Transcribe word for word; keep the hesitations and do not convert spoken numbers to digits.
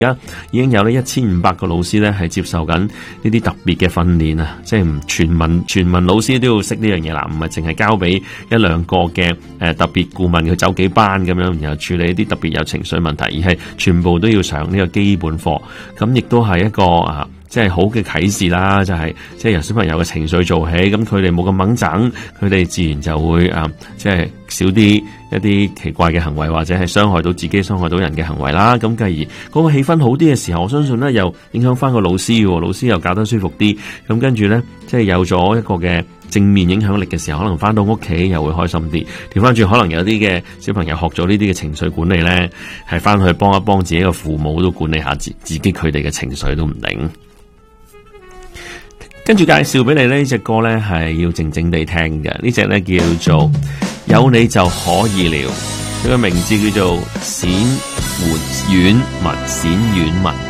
而家已經有呢一千五百個老師咧係接受緊呢啲特別嘅訓練啊，即係唔全民全民老師都要識呢樣嘢啦，唔係淨係交俾一兩個嘅誒特別顧問去走幾班咁樣，然後處理一啲特別有情緒問題，而係全部都要上呢個基本課。咁亦都係一個啊，即係好嘅啟示啦，就係即係由小朋友嘅情緒做起，咁佢哋冇咁掹整，佢哋自然就會啊，即係少啲一啲奇怪嘅行為，或者係傷害到自己、傷害到人嘅行為啦。咁繼而嗰個氣氛好啲嘅時候，我相信咧又影響翻個老師喎，老師又教得舒服啲。咁跟住咧，即係有咗一個嘅正面影響力嘅時候，可能翻到屋企又會開心啲。調翻轉，可能有啲嘅小朋友學咗呢啲嘅情緒管理咧，係翻去幫一幫自己嘅父母都管理下自自己佢哋嘅情緒都唔定。跟住介紹俾你呢隻歌呢係要靜靜地聽嘅，呢隻呢叫做有你就可以了，佢個名字叫做冼婉文冼婉文。